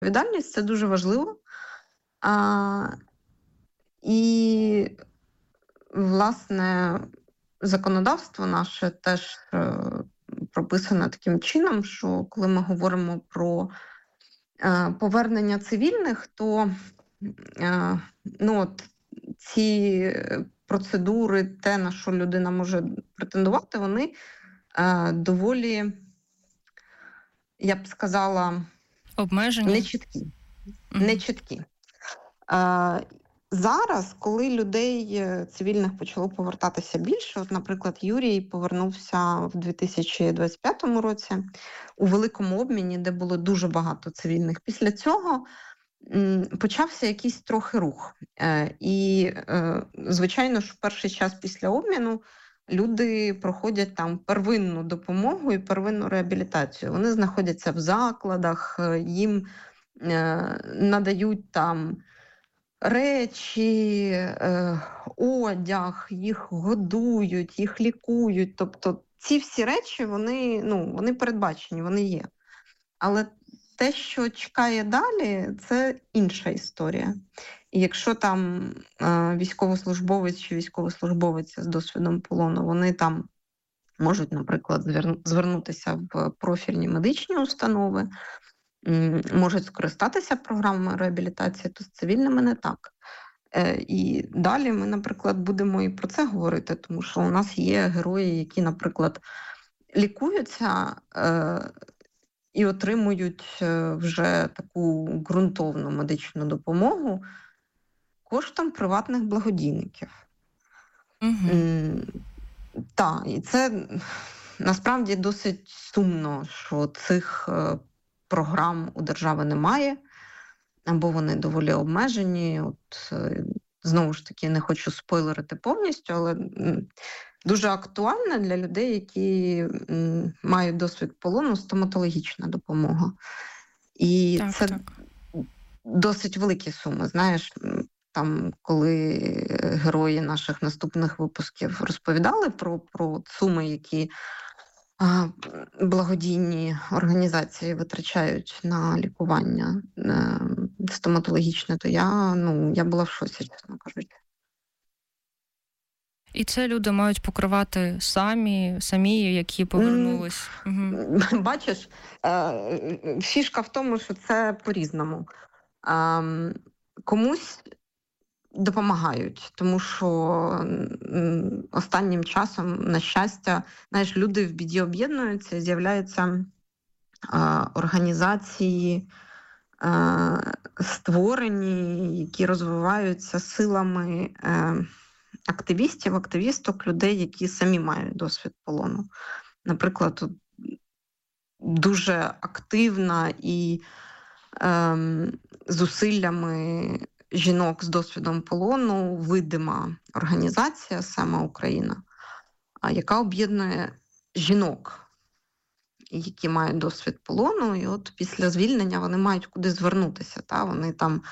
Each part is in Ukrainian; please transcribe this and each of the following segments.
відповідальність, це дуже важливо. І, власне, законодавство наше теж прописане таким чином, що коли ми говоримо про повернення цивільних, то ці процедури, те, на що людина може претендувати, вони доволі, я б сказала, обмежені, нечіткі. Зараз, коли людей цивільних почало повертатися більше, от, наприклад, Юрій повернувся в 2025 році у великому обміні, де було дуже багато цивільних. Після цього почався якийсь трохи рух. І, звичайно ж, в перший час після обміну люди проходять там первинну допомогу і первинну реабілітацію. Вони знаходяться в закладах, їм надають там речі, одяг, їх годують, їх лікують. Тобто ці всі речі, вони передбачені, вони є. Але те, що чекає далі, це інша історія. І якщо там військовослужбовець чи військовослужбовиця з досвідом полону, вони там можуть, наприклад, звернутися в профільні медичні установи, можуть скористатися програмою реабілітації, то з цивільними не так. І далі ми, наприклад, будемо і про це говорити, тому що у нас є герої, які, наприклад, лікуються і отримують вже таку ґрунтовну медичну допомогу коштом приватних благодійників. Так, і це насправді досить сумно, що цих програм у держави немає, або вони доволі обмежені. От, знову ж таки, не хочу спойлерити повністю, але дуже актуальна для людей, які мають досвід полону, стоматологічна допомога. І це досить великі суми. Знаєш, там, коли герої наших наступних випусків розповідали про суми, які благодійні організації витрачають на лікування стоматологічне, то я була в шоці, чесно кажучи. І це люди мають покривати самі, які повернулись. Бачиш, фішка в тому, що це по-різному. Комусь допомагають, тому що останнім часом, на щастя, знаєш, люди в біді об'єднуються, з'являються організації, створені, які розвиваються силами активісток, людей, які самі мають досвід полону. Наприклад, дуже активна і зусиллями жінок з досвідом полону видима організація «Сама Україна», яка об'єднує жінок, які мають досвід полону, і от після звільнення вони мають куди звернутися. Вони там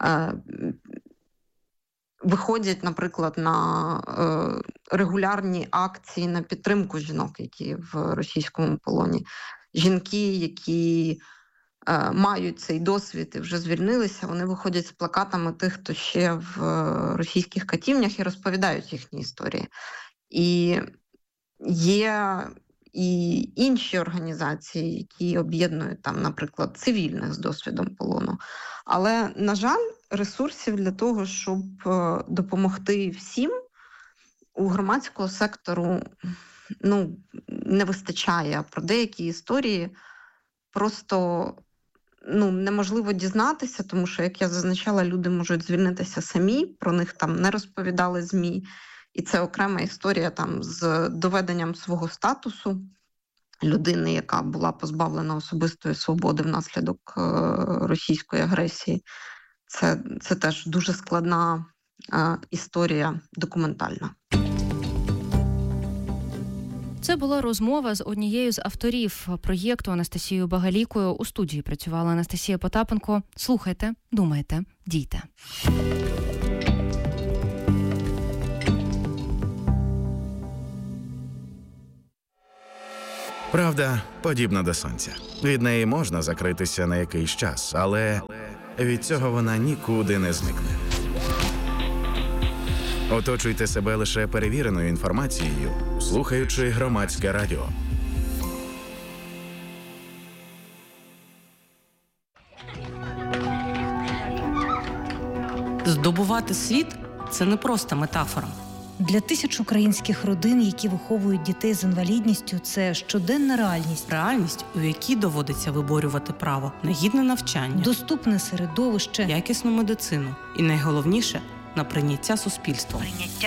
виходять, наприклад, на регулярні акції на підтримку жінок, які в російському полоні. Жінки, які мають цей досвід і вже звільнилися, вони виходять з плакатами тих, хто ще в російських катівнях, і розповідають їхні історії. І є і інші організації, які об'єднують там, наприклад, цивільних з досвідом полону. Але, на жаль, ресурсів для того, щоб допомогти всім, у громадського сектору не вистачає. Про деякі історії просто неможливо дізнатися, тому що, як я зазначала, люди можуть звільнитися самі, про них там не розповідали ЗМІ. І це окрема історія там з доведенням свого статусу людини, яка була позбавлена особистої свободи внаслідок російської агресії. Це теж дуже складна історія документальна. Це була розмова з однією з авторів проєкту Анастасією Багалікою. У студії працювала Анастасія Потапенко. Слухайте, думайте, дійте. Правда, подібна до сонця. Від неї можна закритися на якийсь час, але від цього вона нікуди не зникне. Оточуйте себе лише перевіреною інформацією, слухаючи Громадське радіо. Здобувати світ – це не просто метафора. Для тисяч українських родин, які виховують дітей з інвалідністю, це щоденна реальність. Реальність, у якій доводиться виборювати право на гідне навчання, Доступне середовище, якісну медицину і, найголовніше, на прийняття суспільством.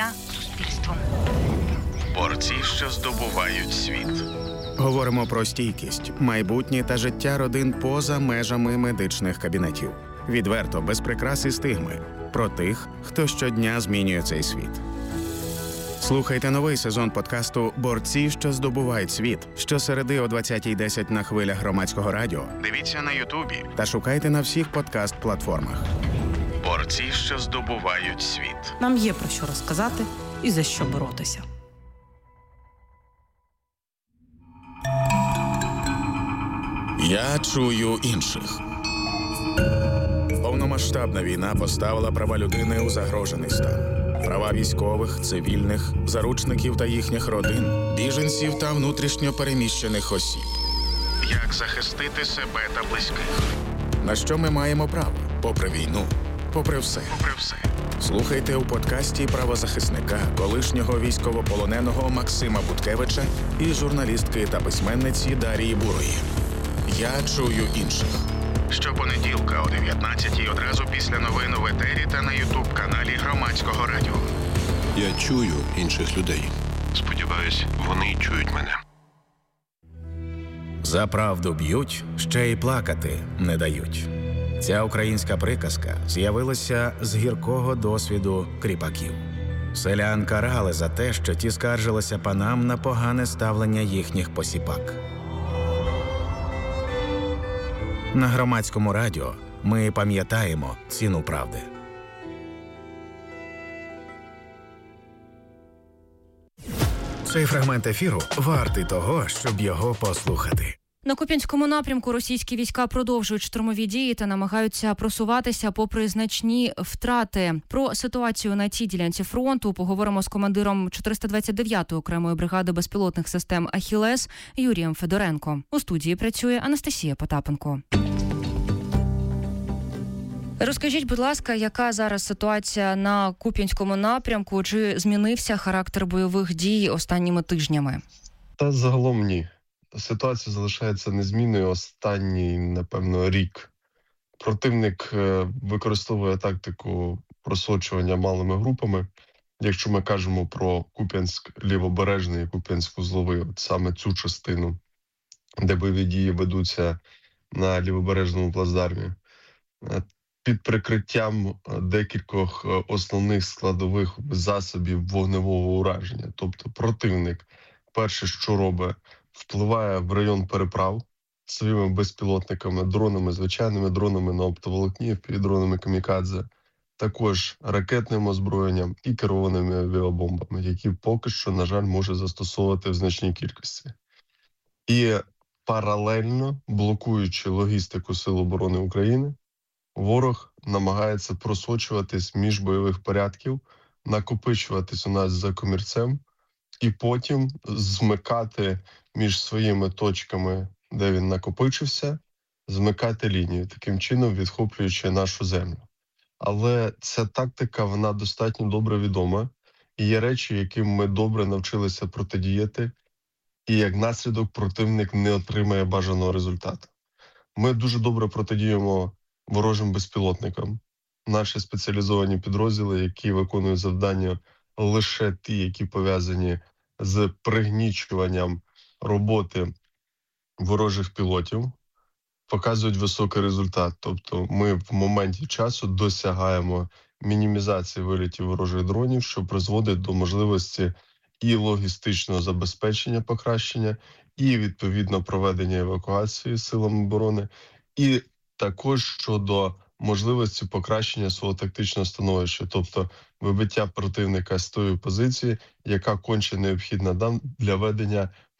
Борці, що здобувають світ. Говоримо про стійкість, майбутнє та життя родин поза межами медичних кабінетів. Відверто, без прикрас і стигми. Про тих, хто щодня змінює цей світ. Слухайте новий сезон подкасту «Борці, що здобувають світ» щосереди о 20:10 на хвилях Громадського радіо. Дивіться на Ютубі та шукайте на всіх подкаст-платформах. Борці, що здобувають світ. Нам є про що розказати і за що боротися. Я чую інших. Повномасштабна війна поставила права людини у загрожений стан. Права військових, цивільних, заручників та їхніх родин, біженців та внутрішньо переміщених осіб. Як захистити себе та близьких? На що ми маємо право? Попри війну, попри все. Слухайте у подкасті правозахисника, колишнього військовополоненого Максима Буткевича і журналістки та письменниці Дарії Бурої. Я чую інших. Щопонеділка о 19:00 одразу після новин в етері та на ютуб-каналі Громадського радіо. Я чую інших людей. Сподіваюсь, вони чують мене. За правду б'ють, ще й плакати не дають. Ця українська приказка з'явилася з гіркого досвіду кріпаків. Селян карали за те, що ті скаржилися панам на погане ставлення їхніх посіпак. На Громадському радіо ми пам'ятаємо ціну правди. Цей фрагмент ефіру вартий того, щоб його послухати. На Куп'янському напрямку російські війська продовжують штурмові дії та намагаються просуватися попри значні втрати. Про ситуацію на цій ділянці фронту поговоримо з командиром 429-ї окремої бригади безпілотних систем «Ахілес» Юрієм Федоренко. У студії працює Анастасія Потапенко. Розкажіть, будь ласка, яка зараз ситуація на Куп'янському напрямку? Чи змінився характер бойових дій останніми тижнями? Та загалом ні. Ситуація залишається незмінною останній, напевно, рік. Противник використовує тактику просочування малими групами. Якщо ми кажемо про Куп'янськ лівобережний і Куп'янськ-Узловий, саме цю частину, де бойові дії ведуться на лівобережному плацдармі, під прикриттям декількох основних складових засобів вогневого ураження. Тобто противник перше, що робить, впливає в район переправ своїми безпілотниками, дронами, звичайними дронами на оптоволокні, дронами камікадзе, також ракетним озброєнням і керованими авіабомбами, які поки що, на жаль, може застосовувати в значній кількості. І паралельно, блокуючи логістику Сил оборони України, ворог намагається просочуватись між бойових порядків, накопичуватись у нас за комірцем і потім змикати між своїми точками, де він накопичився, змикати лінію, таким чином відхоплюючи нашу землю. Але ця тактика, вона достатньо добре відома, і є речі, яким ми добре навчилися протидіяти, і як наслідок противник не отримає бажаного результату. Ми дуже добре протидіємо ворожим безпілотникам. Наші спеціалізовані підрозділи, які виконують завдання лише ті, які пов'язані з пригнічуванням роботи ворожих пілотів, показують високий результат. Тобто ми в моменті часу досягаємо мінімізації вилітів ворожих дронів, що призводить до можливості і логістичного забезпечення покращення, і відповідно проведення евакуації силами оборони, і також щодо можливості покращення свого тактичного становища, тобто вибиття противника з тої позиції, яка конче необхідна для ведення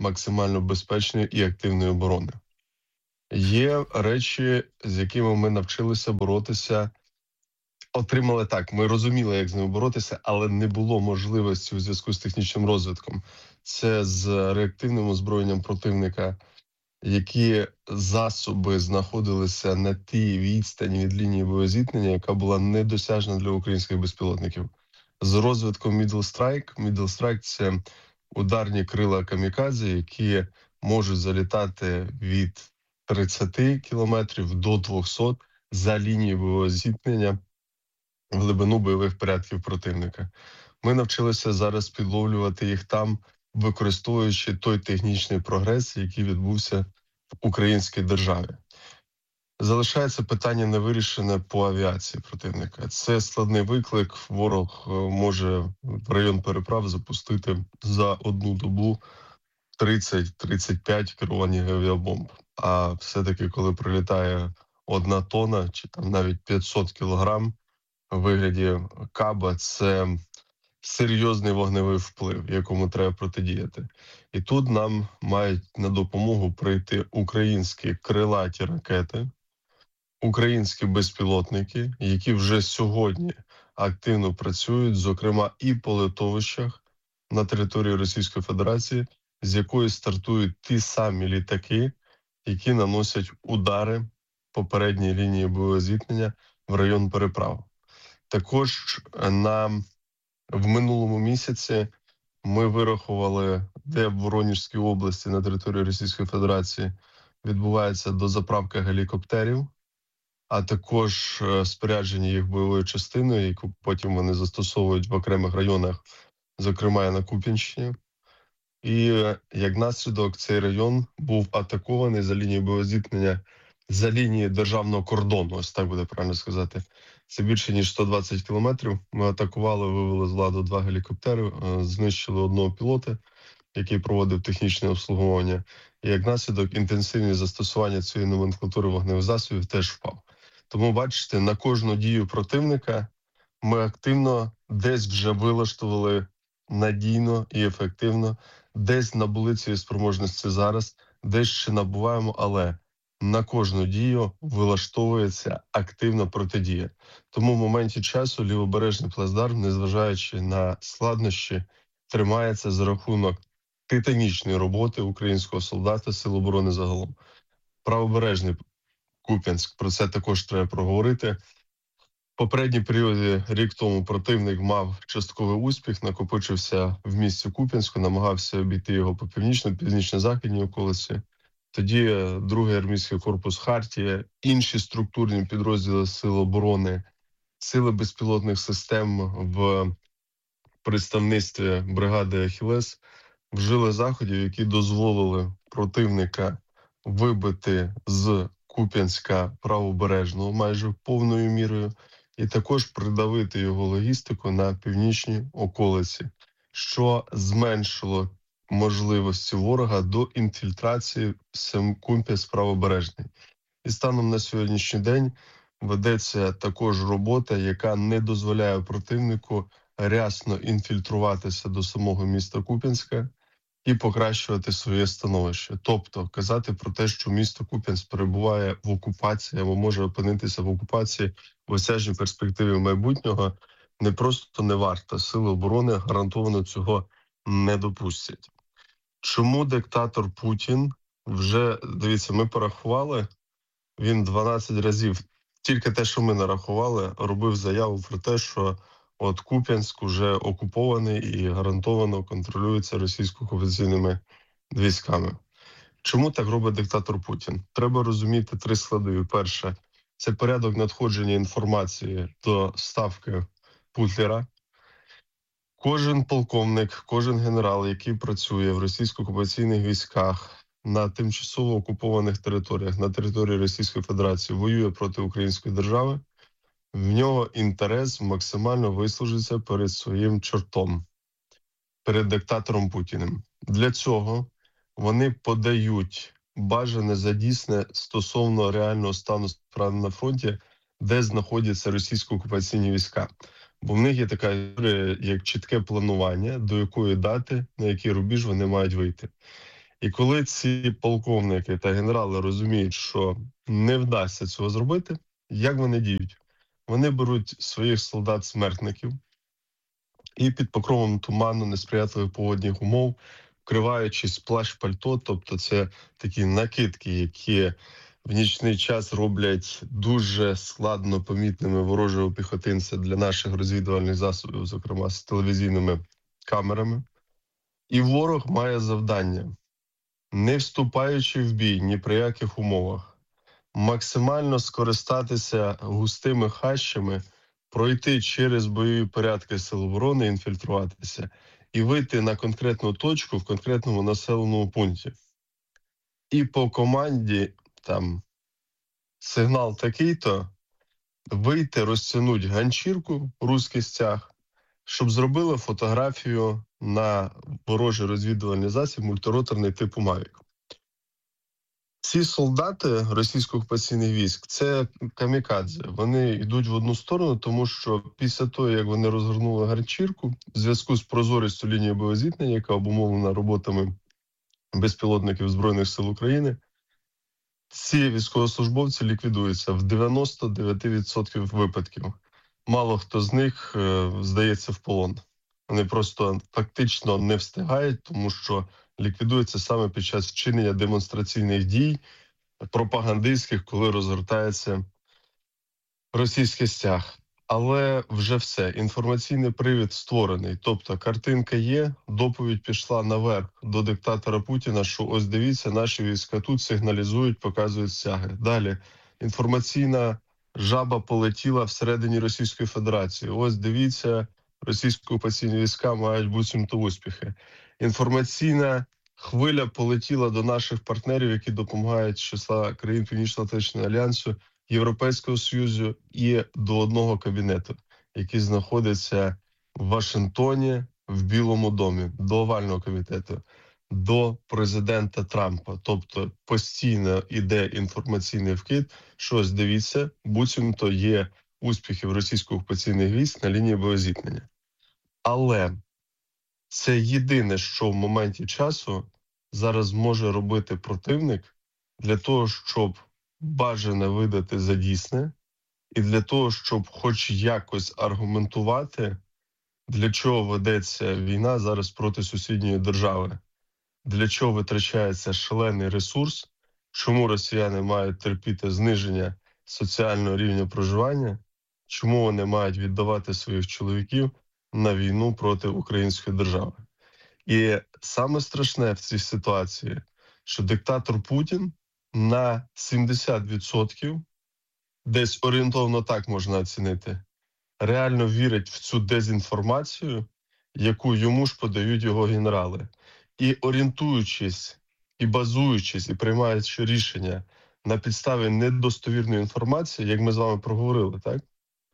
максимально безпечної і активної оборони. Є речі, з якими ми навчилися боротися, отримали так, ми розуміли, як з ними боротися, але не було можливості у зв'язку з технічним розвитком. Це з реактивним озброєнням противника, які засоби знаходилися на тій відстані від лінії боєзіткнення, яка була недосяжна для українських безпілотників. З розвитком Middle Strike. Middle Strike – це ударні крила камікадзе, які можуть залітати від 30 кілометрів до 200 за лінією бойового зіткнення в глибину бойових порядків противника. Ми навчилися зараз підловлювати їх там, використовуючи той технічний прогрес, який відбувся в українській державі. Залишається питання невирішене по авіації противника. Це складний виклик. Ворог може в район переправ запустити за одну добу 30-35 керованих авіабомб. А все-таки, коли прилітає 1 тонна, чи там навіть 500 кілограм у вигляді каба, це серйозний вогневий вплив, якому треба протидіяти. І тут нам мають на допомогу прийти українські крилаті ракети, українські безпілотники, які вже сьогодні активно працюють, зокрема і по литовищах на території Російської Федерації, з якої стартують ті самі літаки, які наносять удари по передній лінії бойового зіткнення в район переправ. Також в минулому місяці ми вирахували, де в Воронежській області на території Російської Федерації відбувається дозаправка гелікоптерів, а також спорядження їх бойовою частиною, яку потім вони застосовують в окремих районах, зокрема і на Куп'янщині. І як наслідок цей район був атакований за лінією бойового зіткнення, за лінією державного кордону, ось так буде правильно сказати. Це більше ніж 120 кілометрів. Ми атакували, вивели з ладу 2 гелікоптери, знищили 1 пілота, який проводив технічне обслуговування. І як наслідок інтенсивність застосування цієї номенклатури вогневих засобів теж впав. Тому, бачите, на кожну дію противника ми активно десь вже вилаштували надійно і ефективно, десь набули цієї спроможності зараз, десь ще набуваємо, але на кожну дію вилаштовується активна протидія. Тому в моменті часу лівобережний плацдарм, незважаючи на складнощі, тримається за рахунок титанічної роботи українського солдата, Сил оборони загалом. Правобережний Куп'янськ, про це також треба проговорити. В попередній періоді, рік тому, противник мав частковий успіх, накопичився в місті Куп'янську, намагався обійти його по північно-західній околиці. Тоді 2-й армійський корпус «Хартія», інші структурні підрозділи Сил оборони, сили безпілотних систем в представництві бригади «Ахілес» вжили заходів, які дозволили противника вибити з Куп'янська правобережного майже повною мірою і також придавити його логістику на північній околиці, що зменшило можливості ворога до інфільтрації в Куп'янськ правобережний. І станом на сьогоднішній день ведеться також робота, яка не дозволяє противнику рясно інфільтруватися до самого міста Куп'янська і покращувати своє становище. Тобто казати про те, що місто Куп'янськ перебуває в окупації або може опинитися в окупації в осяжній перспективі майбутнього, не просто не варто. Сили оборони гарантовано цього не допустять. Чому диктатор Путін вже, дивіться, ми порахували, він 12 разів, тільки те, що ми нарахували, робив заяву про те, що от Куп'янськ уже окупований і гарантовано контролюється російсько-окупаційними військами. Чому так робить диктатор Путін? Треба розуміти 3 складові. Перше – це порядок надходження інформації до ставки Путлера. Кожен полковник, кожен генерал, який працює в російсько-окупаційних військах на тимчасово окупованих територіях, на території Російської Федерації, воює проти української держави, в нього інтерес максимально вислужиться перед своїм чортом, перед диктатором Путіним. Для цього вони подають бажане за дійсне стосовно реального стану справ на фронті, де знаходяться російсько-окупаційні війська. Бо в них є така історія, як чітке планування, до якої дати, на який рубіж вони мають вийти. І коли ці полковники та генерали розуміють, що не вдасться цього зробити, як вони діють? Вони беруть своїх солдат-смертників і під покровом туману, несприятливих погодних умов, вкриваючись плащ-пальто, тобто це такі накидки, які в нічний час роблять дуже складно помітними ворожого піхотинця для наших розвідувальних засобів, зокрема з телевізійними камерами. І ворог має завдання, не вступаючи в бій ні при яких умовах, максимально скористатися густими хащами, пройти через бойові порядки Сил оборони, інфільтруватися і вийти на конкретну точку в конкретному населеному пункті. І по команді там сигнал такий-то, вийти, розтягнуть ганчірку, руський стяг, щоб зробили фотографію на ворожий розвідувальний засіб мультироторний типу «Мавік». Ці солдати російсько-окупаційних військ – це камікадзе. Вони йдуть в одну сторону, тому що після того, як вони розгорнули ганчірку, в зв'язку з прозорістю лінії боєзіткнення, яка обумовлена роботами безпілотників Збройних сил України, ці військовослужбовці ліквідуються в 99% випадків. Мало хто з них здається в полон. Вони просто фактично не встигають, тому що ліквідуються саме під час вчинення демонстраційних дій, пропагандистських, коли розгортається російський стяг. Але вже все, інформаційний привід створений. Тобто картинка є, доповідь пішла наверх до диктатора Путіна, що ось дивіться, наші війська тут сигналізують, показують стяги. Далі інформаційна жаба полетіла всередині Російської Федерації. Ось дивіться, російсько-окупаційні війська мають буцімто успіхи. Інформаційна хвиля полетіла до наших партнерів, які допомагають з числа країн Північно-Атлантичного альянсу, Європейського Союзу і до одного кабінету, який знаходиться в Вашингтоні, в Білому домі, до овального комітету, до президента Трампа. Тобто постійно йде інформаційний вкид, що ось дивіться, буцімто є успіхи в російсько-окупаційних військ на лінії боєзіткнення. Але це єдине, що в моменті часу зараз може робити противник для того, щоб бажане видати за дійсне, і для того, щоб хоч якось аргументувати, для чого ведеться війна зараз проти сусідньої держави, для чого витрачається шалений ресурс, чому росіяни мають терпіти зниження соціального рівня проживання, чому вони мають віддавати своїх чоловіків на війну проти української держави. І саме страшне в цій ситуації, що диктатор Путін на 70%, десь орієнтовно так можна оцінити, реально вірить в цю дезінформацію, яку йому ж подають його генерали. І орієнтуючись, і базуючись, і приймаючи рішення на підставі недостовірної інформації, як ми з вами проговорили, так?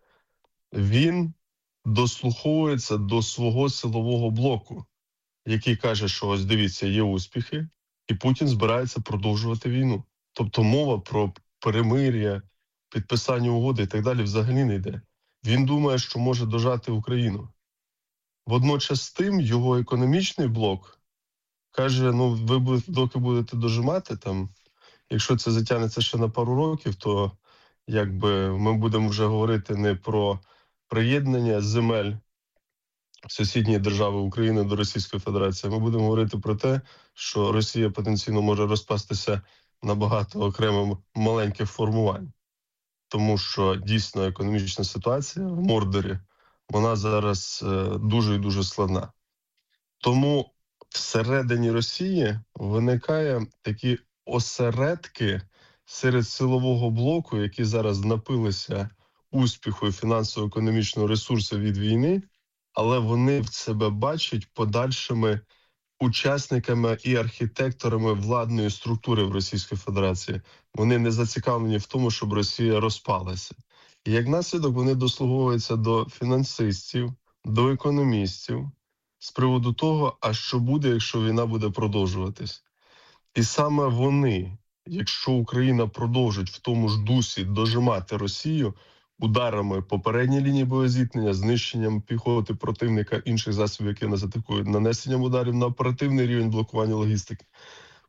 Він дослуховується до свого силового блоку, який каже, що ось дивіться, є успіхи, і Путін збирається продовжувати війну. Тобто мова про перемир'я, підписання угоди і так далі взагалі не йде. Він думає, що може дожати Україну. Водночас з тим його економічний блок каже, ну ви доки будете дожимати, там, якщо це затягнеться ще на пару років, то якби ми будемо вже говорити не про приєднання земель сусідньої держави України до Російської Федерації. Ми будемо говорити про те, що Росія потенційно може розпастися на багато окремих маленьких формувань. Тому що дійсно економічна ситуація в Мордорі, вона зараз дуже і дуже складна. Тому всередині Росії виникає такі осередки серед силового блоку, які зараз напилися успіху і фінансово-економічного ресурсу від війни, але вони в себе бачать подальшими учасниками і архітекторами владної структури в Російській Федерації. Вони не зацікавлені в тому, щоб Росія розпалася. І як наслідок вони дослуговуються до фінансистів, до економістів з приводу того, а що буде, якщо війна буде продовжуватись. І саме вони, якщо Україна продовжить в тому ж дусі дожимати Росію ударами попередньої лінії боєзіткнення, знищенням піхоти противника, інших засобів, які нас атакують, нанесенням ударів на оперативний рівень блокування логістики,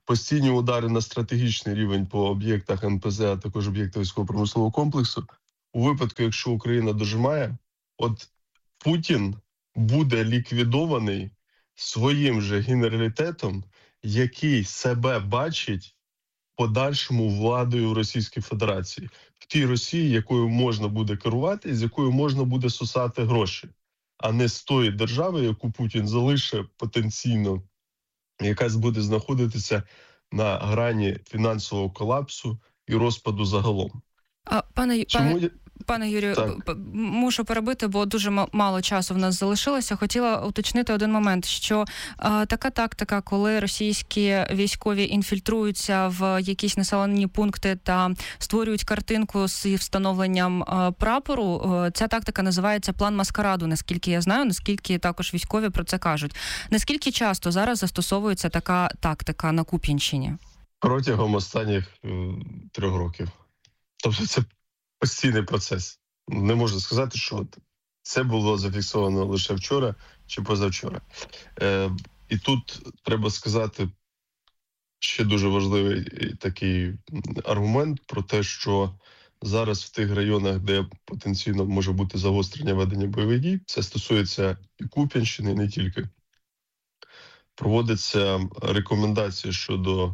постійні удари на стратегічний рівень по об'єктах НПЗ, а також об'єктах військово-промислового комплексу. У випадку, якщо Україна дожимає, от Путін буде ліквідований своїм же генералітетом, який себе бачить подальшому владою Російської Федерації. В тій Росії, якою можна буде керувати, з якою можна буде сосати гроші, а не з тої держави, яку Путін залишить потенційно, яка буде знаходитися на грані фінансового колапсу і розпаду загалом. Пане Юрію, мушу перебити, бо дуже мало часу в нас залишилося. Хотіла уточнити один момент, що така тактика, коли російські військові інфільтруються в якісь населені пункти та створюють картинку з встановленням прапору, ця тактика називається план маскараду, наскільки я знаю, наскільки також військові про це кажуть. Наскільки часто зараз застосовується така тактика на Куп'янщині? Протягом останніх 3 років. Тобто це постійний процес. Не можу сказати, що це було зафіксовано лише вчора чи позавчора. І тут треба сказати ще дуже важливий такий аргумент про те, що зараз в тих районах, де потенційно може бути загострення ведення бойових дій, це стосується і Куп'янщини, і не тільки, проводяться рекомендації щодо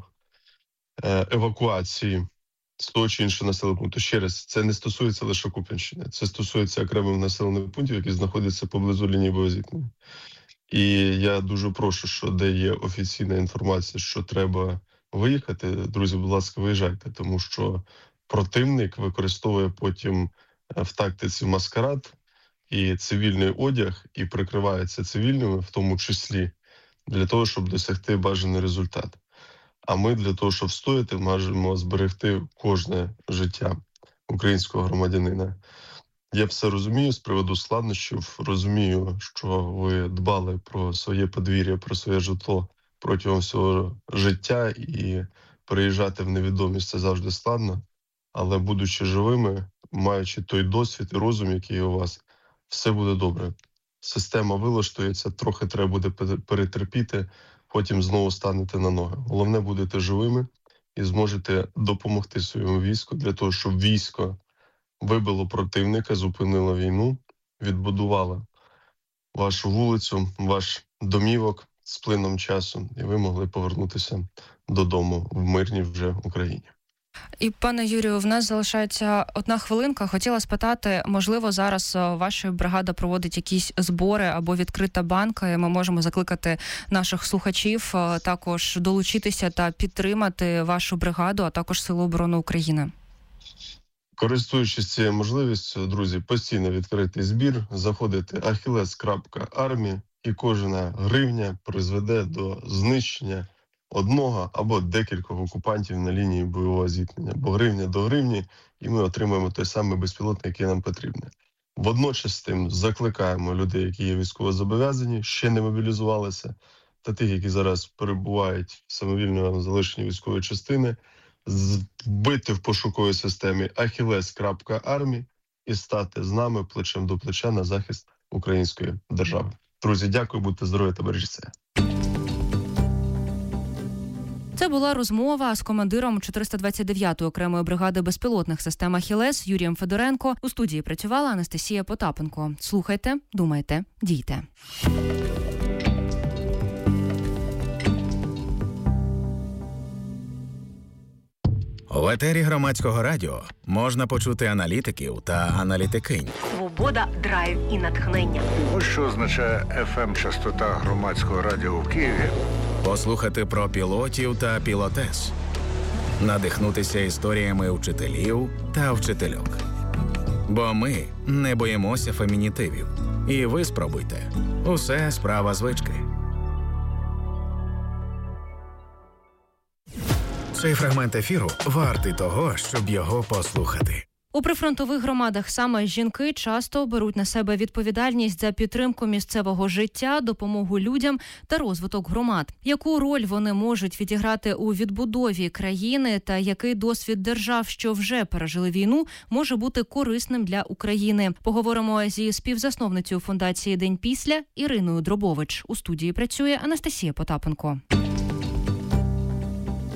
евакуації з того чи іншого населеного пункту. Ще раз, це не стосується лише Куп'янщини. Це стосується окремих населених пунктів, які знаходяться поблизу лінії боєзіткнення. І я дуже прошу, що де є офіційна інформація, що треба виїхати, друзі, будь ласка, виїжджайте, тому що противник використовує потім в тактиці маскарад і цивільний одяг, і прикривається цивільними, в тому числі, для того, щоб досягти бажаний результат. А ми для того, щоб встояти, можемо зберегти кожне життя українського громадянина. Я все розумію з приводу складнощів, розумію, що ви дбали про своє подвір'я, про своє житло протягом всього життя, і переїжджати в невідомість – це завжди складно. Але будучи живими, маючи той досвід і розум, який у вас, все буде добре. Система вилаштується, трохи треба буде перетерпіти, потім знову станете на ноги. Головне, будете живими і зможете допомогти своєму війську для того, щоб військо вибило противника, зупинило війну, відбудувало вашу вулицю, ваш домівок з плином часу, і ви могли повернутися додому в мирній вже Україні. І, пане Юрію, в нас залишається 1 хвилинка. Хотіла спитати, можливо, зараз ваша бригада проводить якісь збори або відкрита банка, і ми можемо закликати наших слухачів також долучитися та підтримати вашу бригаду, а також Сили оборони України. Користуючись цією можливістю, друзі, постійно відкритий збір, заходите achilles.army, і кожна гривня призведе до знищення одного або декількох окупантів на лінії бойового зіткнення. Бо гривня до гривні, і ми отримаємо той самий безпілотник, який нам потрібен. Водночас з тим закликаємо людей, які є військовозобов'язані, ще не мобілізувалися, та тих, які зараз перебувають в самовільно залишенні військової частини, вбити в пошуковій системі achilles.army і стати з нами плечем до плеча на захист української держави. Друзі, дякую, будьте здорові та бережіть себе. Це була розмова з командиром 429-ї окремої бригади безпілотних систем «Ахілес» Юрієм Федоренко. У студії працювала Анастасія Потапенко. Слухайте, думайте, дійте. В етері Громадського радіо можна почути аналітиків та аналітикинь. Свобода, драйв і натхнення. Ось що означає FM-частота Громадського радіо в Києві. Послухати про пілотів та пілотес. Надихнутися історіями вчителів та вчительок. Бо ми не боїмося фемінітивів. І ви спробуйте. Усе справа звички. Цей фрагмент ефіру вартий того, щоб його послухати. У прифронтових громадах саме жінки часто беруть на себе відповідальність за підтримку місцевого життя, допомогу людям та розвиток громад. Яку роль вони можуть відіграти у відбудові країни та який досвід держав, що вже пережили війну, може бути корисним для України? Поговоримо зі співзасновницею фундації «День після» Іриною Дробович. У студії працює Анастасія Потапенко.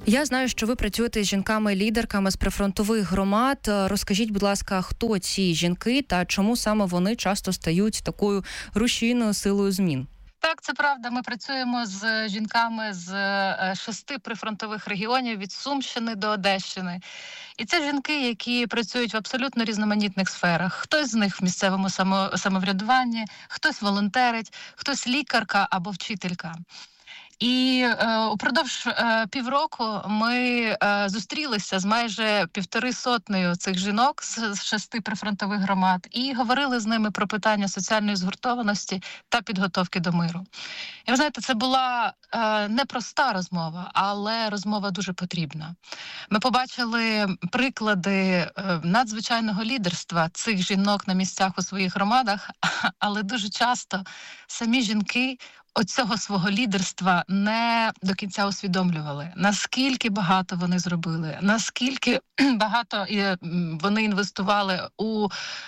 Я знаю, що ви працюєте з жінками-лідерками з прифронтових громад. Розкажіть, будь ласка, хто ці жінки та чому саме вони часто стають такою рушійною силою змін? Так, це правда. Ми працюємо з жінками з 6 прифронтових регіонів від Сумщини до Одещини. І це жінки, які працюють в абсолютно різноманітних сферах. Хтось з них в місцевому самоврядуванні, хтось волонтерить, хтось лікарка або вчителька. І упродовж півроку ми зустрілися з майже 150 цих жінок з 6 прифронтових громад і говорили з ними про питання соціальної згуртованості та підготовки до миру. І ви знаєте, це була непроста розмова, але розмова дуже потрібна. Ми побачили приклади надзвичайного лідерства цих жінок на місцях у своїх громадах, але дуже часто самі жінки оцього свого лідерства не до кінця усвідомлювали, наскільки багато вони зробили, наскільки багато вони інвестували у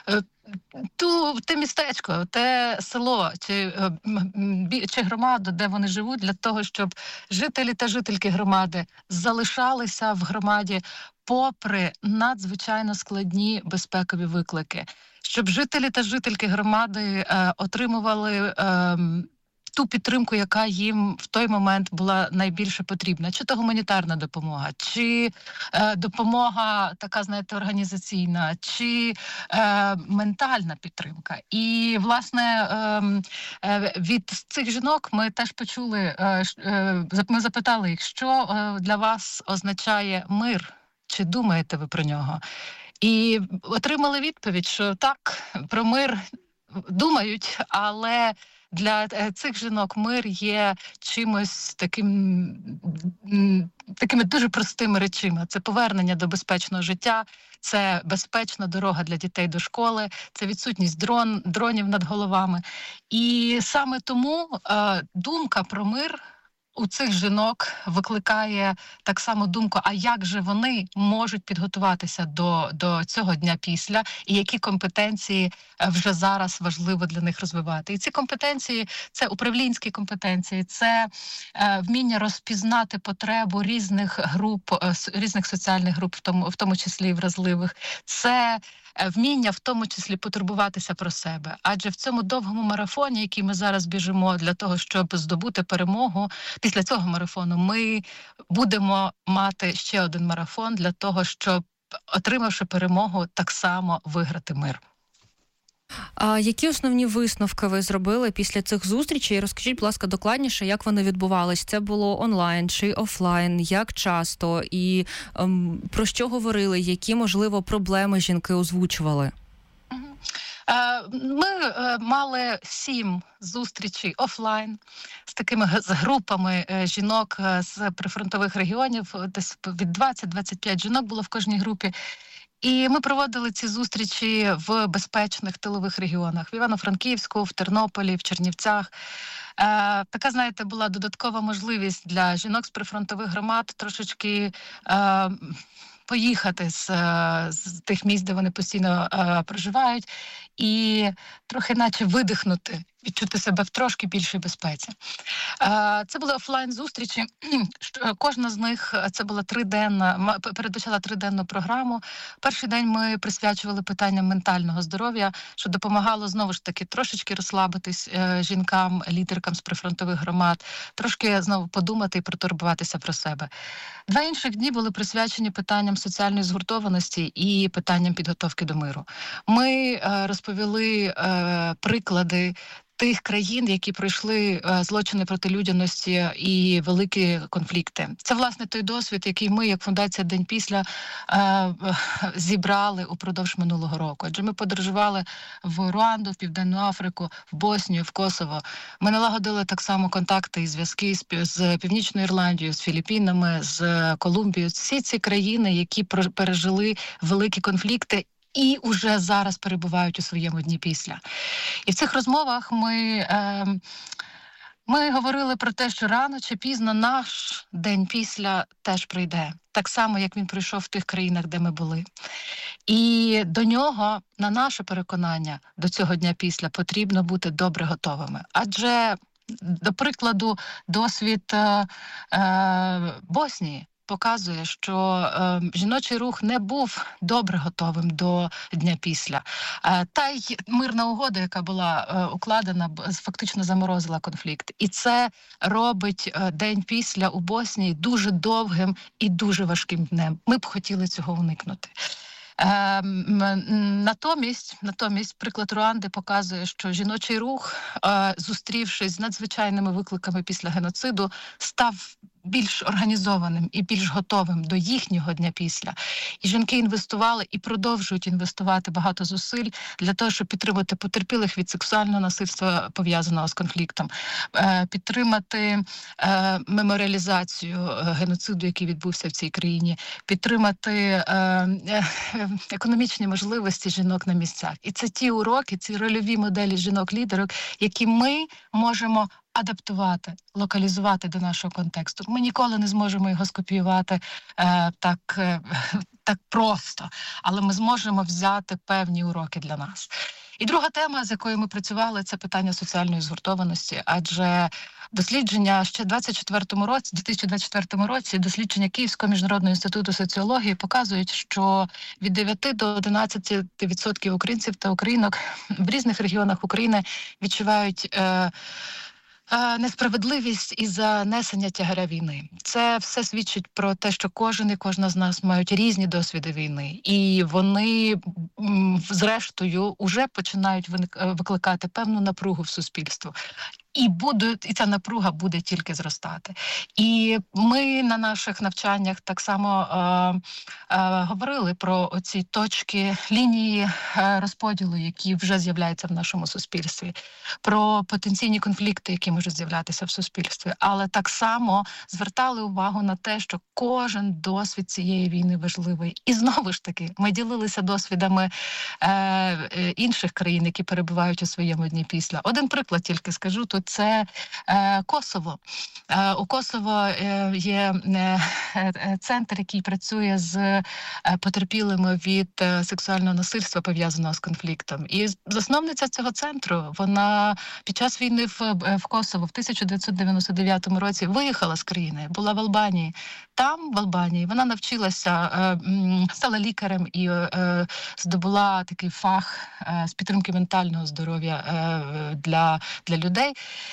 те містечко, те село чи громаду, де вони живуть, для того, щоб жителі та жительки громади залишалися в громаді попри надзвичайно складні безпекові виклики, щоб жителі та жительки громади отримували ту підтримку, яка їм в той момент була найбільше потрібна. Чи то гуманітарна допомога, чи допомога така, знаєте, організаційна, чи ментальна підтримка. І, власне, від цих жінок ми теж почули, ми запитали їх, що для вас означає мир, чи думаєте ви про нього? І отримали відповідь, що так, про мир думають, але для цих жінок мир є чимось такими дуже простими речами. Це повернення до безпечного життя, це безпечна дорога для дітей до школи, це відсутність дронів над головами. І саме тому думка про мир у цих жінок викликає так само думку, а як же вони можуть підготуватися до цього дня після, і які компетенції вже зараз важливо для них розвивати. І ці компетенції – це управлінські компетенції, це вміння розпізнати потребу різних груп, різних соціальних груп, в тому числі і вразливих, це вміння в тому числі потурбуватися про себе. Адже в цьому довгому марафоні, який ми зараз біжимо для того, щоб здобути перемогу, після цього марафону ми будемо мати ще один марафон для того, щоб, отримавши перемогу, так само виграти мир. А які основні висновки ви зробили після цих зустрічей? Розкажіть, будь ласка, докладніше, як вони відбувались? Це було онлайн чи офлайн? Як часто? І про що говорили? Які, можливо, проблеми жінки озвучували? Ми мали 7 зустрічей офлайн з такими групами жінок з прифронтових регіонів, десь від 20-25 жінок було в кожній групі. І ми проводили ці зустрічі в безпечних тилових регіонах, в Івано-Франківську, в Тернополі, в Чернівцях. Така, знаєте, була додаткова можливість для жінок з прифронтових громад трошечки поїхати з тих місць, де вони постійно проживають, і трохи наче видихнути, відчути себе в трошки більшій безпеці. Це були офлайн-зустрічі. Кожна з них це була передбачала 3-денну програму. Перший день ми присвячували питанням ментального здоров'я, що допомагало знову ж таки трошечки розслабитись жінкам, лідеркам з прифронтових громад, трошки знову подумати і протурбуватися про себе. 2 інших дні були присвячені питанням соціальної згуртованості і питанням підготовки до миру. Ми розповіли приклади тих країн, які пройшли злочини проти людяності і великі конфлікти. Це, власне, той досвід, який ми, як Фундація День після, зібрали упродовж минулого року. Адже ми подорожували в Руанду, в Південну Африку, в Боснію, в Косово. Ми налагодили так само контакти і зв'язки з Північною Ірландією, з Філіппінами, з Колумбією. Всі ці країни, які пережили великі конфлікти, і уже зараз перебувають у своєму дні після. І в цих розмовах ми говорили про те, що рано чи пізно наш день після теж прийде. Так само, як він прийшов в тих країнах, де ми були. І до нього, на наше переконання, до цього дня після потрібно бути добре готовими. Адже, до прикладу, досвід Боснії, показує, що жіночий рух не був добре готовим до дня після. Та й мирна угода, яка була укладена, фактично заморозила конфлікт. І це робить день після у Боснії дуже довгим і дуже важким днем. Ми б хотіли цього уникнути. Натомість приклад Руанди показує, що жіночий рух, зустрівшись з надзвичайними викликами після геноциду, став більш організованим і більш готовим до їхнього дня після. І жінки інвестували і продовжують інвестувати багато зусиль для того, щоб підтримати потерпілих від сексуального насильства, пов'язаного з конфліктом, підтримати меморіалізацію геноциду, який відбувся в цій країні, підтримати економічні можливості жінок на місцях. І це ті уроки, ці рольові моделі жінок-лідерок, які ми можемо адаптувати, локалізувати до нашого контексту. Ми ніколи не зможемо його скопіювати так просто, але ми зможемо взяти певні уроки для нас. І друга тема, з якою ми працювали, це питання соціальної згуртованості, адже дослідження ще в 2024 році, дослідження Київського міжнародного інституту соціології показують, що від 9 до 11% українців та українок в різних регіонах України відчувають несправедливість із-за несення тягаря війни. Це все свідчить про те, що кожен і кожна з нас мають різні досвіди війни. І вони, зрештою, уже починають викликати певну напругу в суспільстві. І ця напруга буде тільки зростати. І ми на наших навчаннях так само говорили про оці точки, лінії розподілу, які вже з'являються в нашому суспільстві, про потенційні конфлікти, які можуть з'являтися в суспільстві. Але так само звертали увагу на те, що кожен досвід цієї війни важливий. І знову ж таки, ми ділилися досвідами інших країн, які перебувають у своєму дні після. Один приклад тільки скажу, тут це Косово. У Косово є центр, який працює з потерпілими від сексуального насильства, пов'язаного з конфліктом. І засновниця цього центру, вона під час війни в Косово в 1999 році виїхала з країни, була в Албанії. Там, в Албанії, вона навчилася, стала лікарем і здобула такий фах з підтримки ментального здоров'я для людей.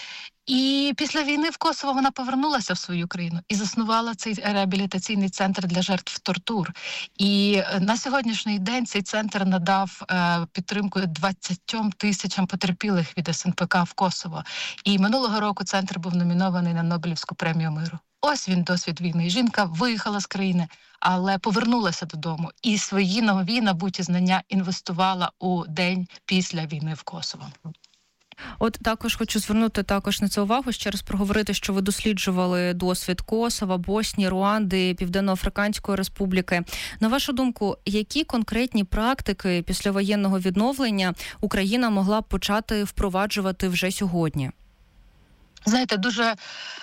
І після війни в Косово вона повернулася в свою країну і заснувала цей реабілітаційний центр для жертв тортур. І на сьогоднішній день цей центр надав підтримку 20 тисячам потерпілих від СНПК в Косово. І минулого року центр був номінований на Нобелівську премію миру. Ось він, досвід війни. Жінка виїхала з країни, але повернулася додому. І свої нові набуті знання інвестувала у день після війни в Косово. От також хочу звернути на це увагу, ще раз проговорити, що ви досліджували досвід Косова, Боснії, Руанди, Південно-Африканської Республіки. На вашу думку, які конкретні практики післявоєнного відновлення Україна могла б почати впроваджувати вже сьогодні? Знаєте, дуже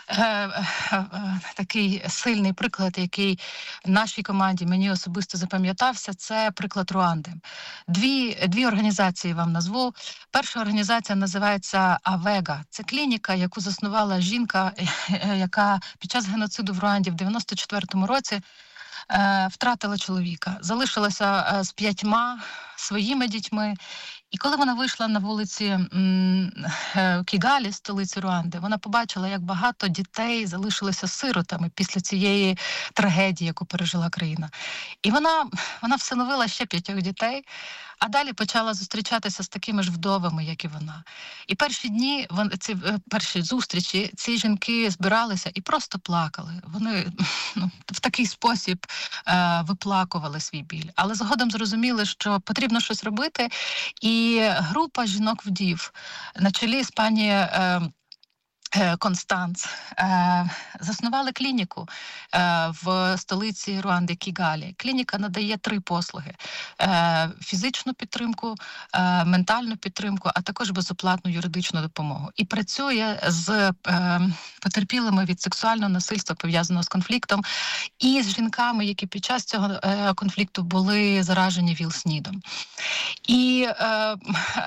такий сильний приклад, який в нашій команді мені особисто запам'ятався, це приклад Руанди. Дві організації вам назву. Перша організація називається Авега. Це клініка, яку заснувала жінка, яка під час геноциду в Руанді в 94-му році втратила чоловіка. Залишилася з 5 своїми дітьми. І коли вона вийшла на вулиці Кігалі, столиці Руанди, вона побачила, як багато дітей залишилися сиротами після цієї трагедії, яку пережила країна. І вона всиновила ще 5 дітей, а далі почала зустрічатися з такими ж вдовами, як і вона. І перші зустрічі ці жінки збиралися і просто плакали. Вони в такий спосіб виплакували свій біль. Але згодом зрозуміли, що потрібно щось робити. І група жінок-вдів на чолі з пані Констанц заснували клініку в столиці Руанди Кігалі. Клініка надає 3 послуги: фізичну підтримку, ментальну підтримку, а також безоплатну юридичну допомогу. І працює з потерпілими від сексуального насильства, пов'язаного з конфліктом, і з жінками, які під час цього конфлікту були заражені ВІЛ-СНІДом. І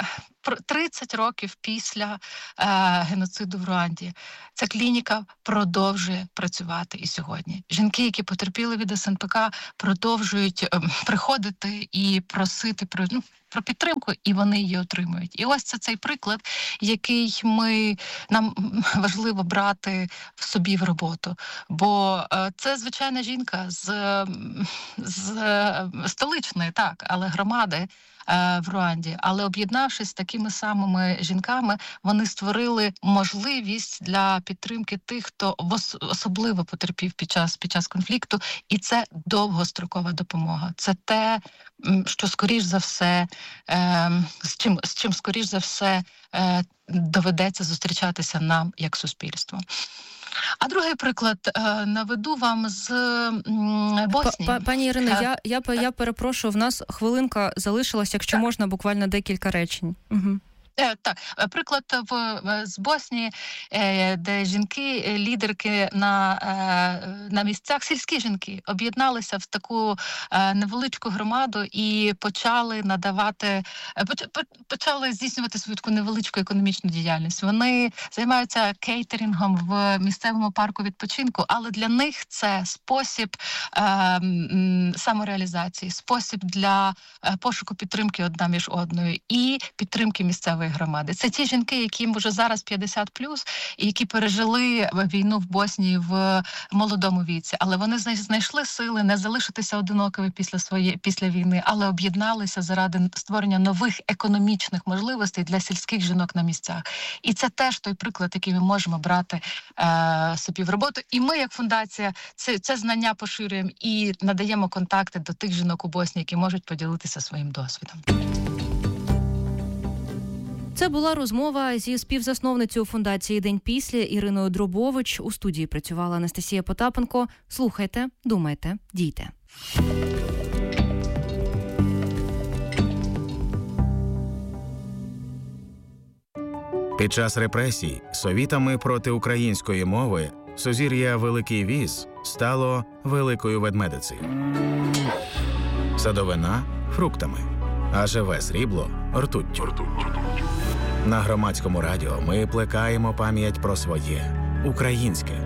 30 років після геноциду в Руанді. Ця клініка продовжує працювати і сьогодні. Жінки, які потерпіли від СНПК, продовжують приходити і просити про підтримку, і вони її отримують. І ось це цей приклад, який нам важливо брати в собі в роботу. Бо це звичайна жінка з столичної, так, але громади в Руанді. Але об'єднавшись з такими самими жінками, вони створили можливість для підтримки тих, хто особливо потерпів під час конфлікту. І це довгострокова допомога. Це те, що скоріш за все, з чим скоріш за все доведеться зустрічатися нам як суспільство. А другий приклад наведу вам з Боснії. Пані Ірино, я перепрошую, в нас хвилинка залишилась, якщо можна, буквально декілька речень. Угу. Так, приклад з Боснії, де жінки, лідерки на місцях, сільські жінки, об'єдналися в таку невеличку громаду і почали здійснювати свою таку невеличку економічну діяльність. Вони займаються кейтерингом в місцевому парку відпочинку, але для них це спосіб самореалізації, спосіб для пошуку підтримки одна між одною і підтримки місцевої громади. Це ті жінки, яким вже зараз 50+, і які пережили війну в Боснії в молодому віці. Але вони знайшли сили не залишитися одинокими після війни, але об'єдналися заради створення нових економічних можливостей для сільських жінок на місцях. І це теж той приклад, який ми можемо брати собі в роботу. І ми, як фундація, це знання поширюємо і надаємо контакти до тих жінок у Боснії, які можуть поділитися своїм досвідом. Це була розмова зі співзасновницею фундації «День після» Іриною Дробович. У студії працювала Анастасія Потапенко. Слухайте, думайте, дійте. Під час репресій совітами проти української мови сузір'я Великий Віз стало Великою Ведмедицею. Садовина – фруктами, а живе срібло – ртуттю. На Громадському радіо ми плекаємо пам'ять про своє – українське.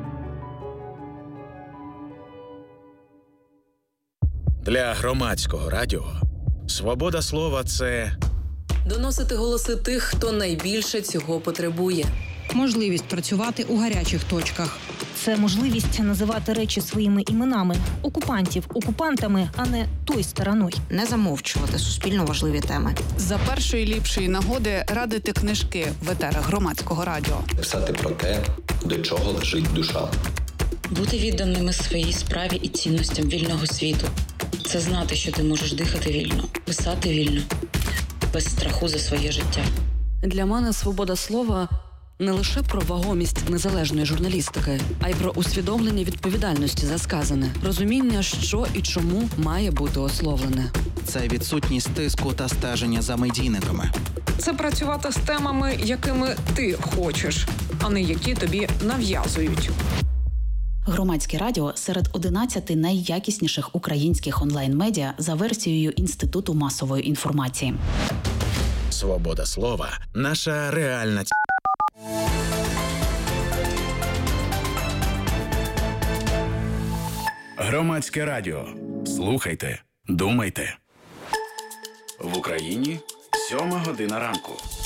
Для Громадського радіо свобода слова – це доносити голоси тих, хто найбільше цього потребує. Можливість працювати у гарячих точках. Це можливість називати речі своїми іменами. Окупантів окупантами, а не той стороною. Не замовчувати суспільно важливі теми. За першої ліпшої нагоди радити книжки в етерах Громадського радіо. Писати про те, до чого лежить душа. Бути відданими своїй справі і цінностям вільного світу. Це знати, що ти можеш дихати вільно, писати вільно, без страху за своє життя. Для мене свобода слова – не лише про вагомість незалежної журналістики, а й про усвідомлення відповідальності за сказане, розуміння, що і чому має бути ословлене. Це відсутність тиску та стеження за медійниками. Це працювати з темами, якими ти хочеш, а не які тобі нав'язують. Громадське радіо серед 11 найякісніших українських онлайн-медіа за версією Інституту масової інформації. Свобода слова – наша реальна Громадське радіо. Слухайте, думайте. В Україні 7:00 ранку.